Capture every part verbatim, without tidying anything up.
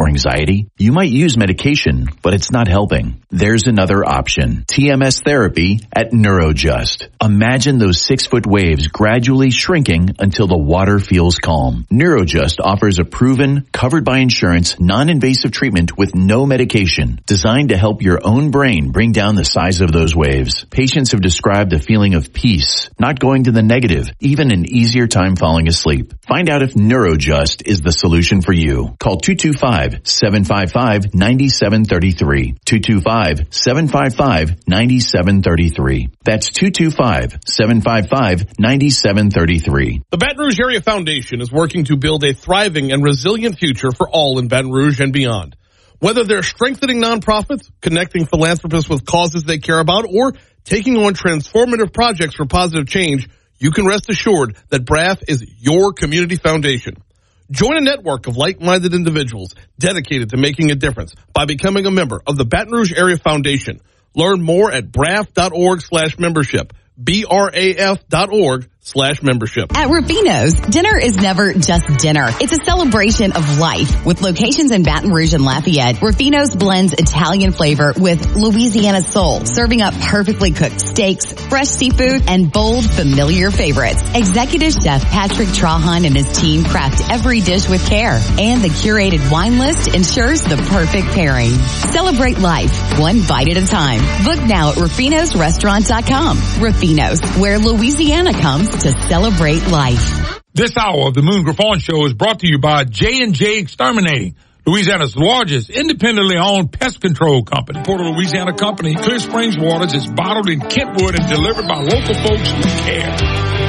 for anxiety? You might use medication, but it's not helping. There's another option. T M S therapy at NeuroJust. Imagine those six-foot waves gradually shrinking until the water feels calm. NeuroJust offers a proven, covered by insurance, non-invasive treatment with no medication, designed to help your own brain bring down the size of those waves. Patients have described a feeling of peace, not going to the negative, even an easier time falling asleep. Find out if NeuroJust is the solution for you. Call two two five, seven five five, nine seven three three. two two five, seven five five, nine seven three three. That's two two five, seven five five, nine seven three three. The Baton Rouge Area Foundation is working to build a thriving and resilient future for all in Baton Rouge and beyond. Whether they're strengthening nonprofits, connecting philanthropists with causes they care about, or taking on transformative projects for positive change, you can rest assured that B R A F is your community foundation. Join a network of like-minded individuals dedicated to making a difference by becoming a member of the Baton Rouge Area Foundation. Learn more at braf.org slash membership. B-R-A-F dot org slash membership. At Rufino's, dinner is never just dinner. It's a celebration of life. With locations in Baton Rouge and Lafayette, Rufino's blends Italian flavor with Louisiana soul, serving up perfectly cooked steaks, fresh seafood, and bold, familiar favorites. Executive Chef Patrick Trahan and his team craft every dish with care, and the curated wine list ensures the perfect pairing. Celebrate life, one bite at a time. Book now at rufinos restaurant dot com. Rufino's, where Louisiana comes to celebrate life. This hour of the Moon Griffon Show is brought to you by J and J Exterminating, Louisiana's largest independently owned pest control company. Port of Louisiana company, Clear Springs Waters is bottled in Kentwood and delivered by local folks with care.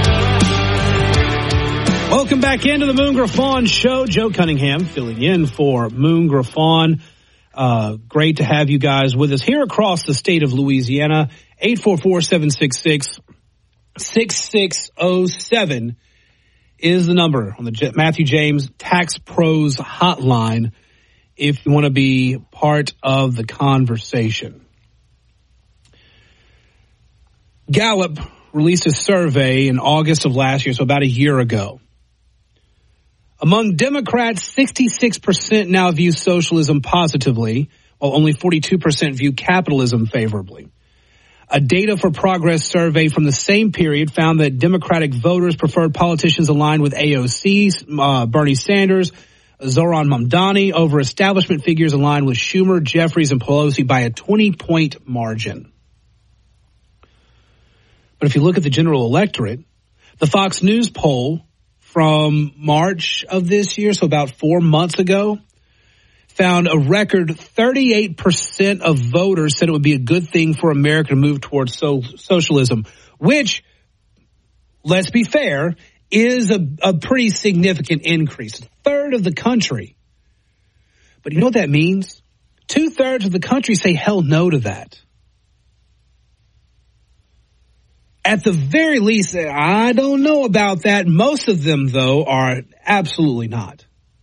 Welcome back into the Moon Griffon Show. Joe Cunningham filling in for Moon Griffon. Uh, great to have you guys with us here across the state of Louisiana. eight four four, seven six six, six six zero seven is the number on the Matthew James Tax Pros hotline if you want to be part of the conversation. Gallup released a survey in August of last year, so about a year ago. Among Democrats, sixty-six percent now view socialism positively, while only forty-two percent view capitalism favorably. A Data for Progress survey from the same period found that Democratic voters preferred politicians aligned with A O C, uh, Bernie Sanders, Zohran Mamdani over establishment figures aligned with Schumer, Jeffries, and Pelosi by a twenty-point margin. But if you look at the general electorate, the Fox News poll from March of this year, so about four months ago, found a record thirty-eight percent of voters said it would be a good thing for America to move towards so- socialism, which, let's be fair, is a, a pretty significant increase. A third of the country. But you know what that means? Two-thirds of the country say hell no to that. At the very least, I don't know about that. Most of them, though, are absolutely not.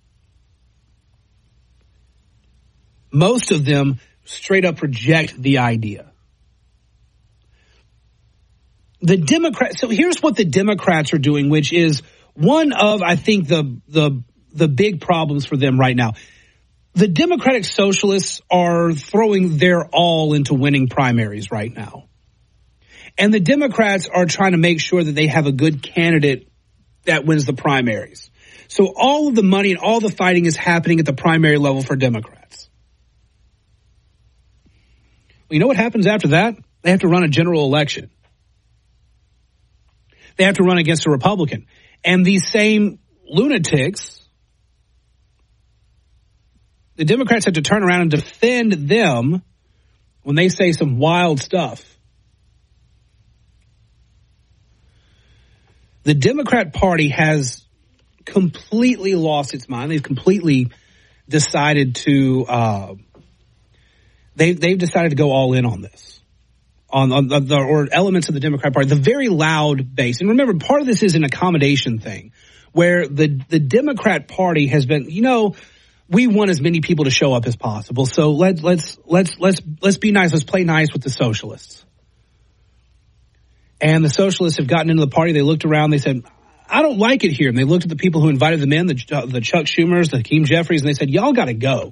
Most of them straight up reject the idea. The Democrats, so here's what the Democrats are doing, which is one of, I think, the the the big problems for them right now. The Democratic Socialists are throwing their all into winning primaries right now. And the Democrats are trying to make sure that they have a good candidate that wins the primaries. So all of the money and all the fighting is happening at the primary level for Democrats. Well, you know what happens after that? They have to run a general election. They have to run against a Republican. And these same lunatics, the Democrats have to turn around and defend them when they say some wild stuff. The Democrat Party has completely lost its mind. They've completely decided to, uh, they've, they've decided to go all in on this, on, on the, or elements of the Democrat Party, the very loud base. And remember, part of this is an accommodation thing where the, the Democrat Party has been, you know, we want as many people to show up as possible. So let's, let's, let's, let's, let's be nice. Let's play nice with the socialists. And the socialists have gotten into the party. They looked around. They said, I don't like it here. And they looked at the people who invited them in, the, the Chuck Schumers, the Hakeem Jeffries, and they said, y'all got to go.